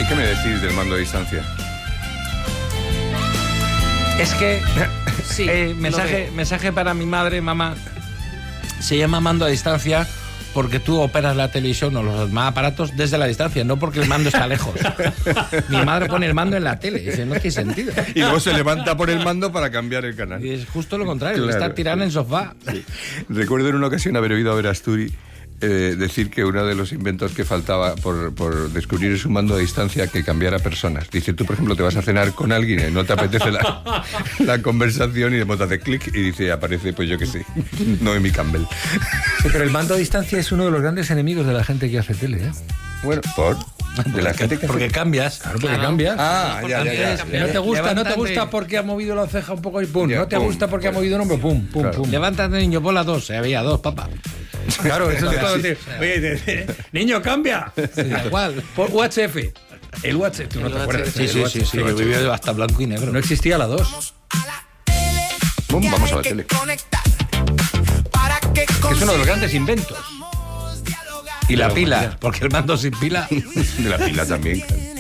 ¿Qué me decís del mando a distancia? Es que, Sí, mensaje para mi madre, mamá, se llama mando a distancia porque tú operas la televisión o los demás aparatos desde la distancia, no porque el mando está lejos. Mi madre pone el mando en la tele, dice, no tiene sentido. Y luego se levanta por el mando para cambiar el canal. Y es justo lo contrario, Claro, está tirando en el sofá. Sí. Recuerdo en una ocasión haber oído a Verasturi decir que uno de los inventos que faltaba por descubrir es un mando a distancia que cambiara personas. Dice, tú por ejemplo te vas a cenar con alguien y no te apetece la conversación y de modo hace clic y dice, aparece, pues yo que sé, Noemi Campbell. Sí, pero el mando a distancia es uno de los grandes enemigos de la gente que hace tele, ¿eh? Bueno, de la gente que Porque cambias. Claro, porque cambias. Ah, ya. Que no te gusta porque ha movido la ceja un poco y pum. Ya, No te pum, gusta porque ha pues. movido el hombro, pum, pum, Claro. pum. Levántate, niño, bola 2, había 2, papá. Claro, eso es todo. Oye, niño, cambia. Da igual. Por UHF. El UHF, tú no te acuerdas. Sí, yo viví hasta blanco y negro. No existía la 2. Bum, vamos a la tele. Que es uno de los grandes inventos. Y la pila, porque el mando sin pila. De la pila también.